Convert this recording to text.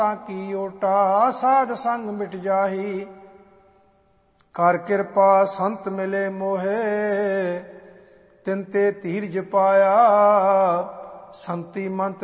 ਕੀ ਓਟਾ ਸਾਧ ਸੰਗ ਮਿਟ ਜਾਹੀ। ਕਰ ਕਿਰਪਾ ਸੰਤ ਮਿਲੇ ਮੋਹੇ ਤਿਨ ਤੇ ਧੀਰਜ ਪਾਇਆ। ਸੰਤੀ ਮੰਤ